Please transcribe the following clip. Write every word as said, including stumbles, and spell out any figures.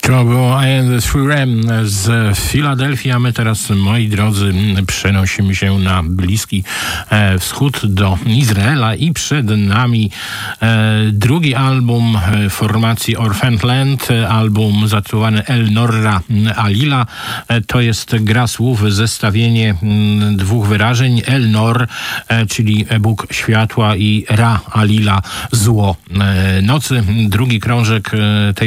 To było I Am The Three M z Filadelfii, a my teraz, moi drodzy, przenosimy się na Bliski Wschód do Izraela i przed nami drugi album formacji Orphaned Land, album zatytułowany El Norra Alila. To jest gra słów, zestawienie dwóch wyrażeń: El Nor, czyli Bóg światła, i Ra Alila, zło nocy. Drugi krążek tej